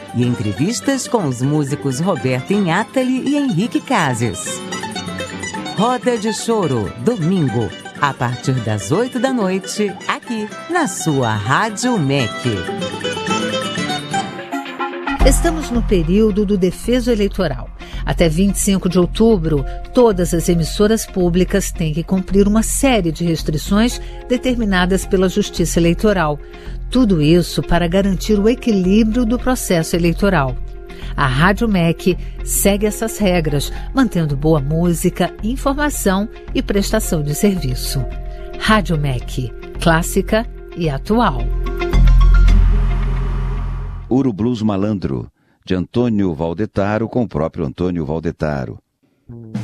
e entrevistas com os músicos Roberto Inátali e Henrique Cases. Roda de Choro, domingo, a partir das 8 da noite, aqui na sua Rádio MEC. Estamos no período do defeso eleitoral. Até 25 de outubro, todas as emissoras públicas têm que cumprir uma série de restrições determinadas pela Justiça Eleitoral. Tudo isso para garantir o equilíbrio do processo eleitoral. A Rádio MEC segue essas regras, mantendo boa música, informação e prestação de serviço. Rádio MEC, clássica e atual. Ouro Blues Malandro, de Antônio Valdetaro, com o próprio Antônio Valdetaro.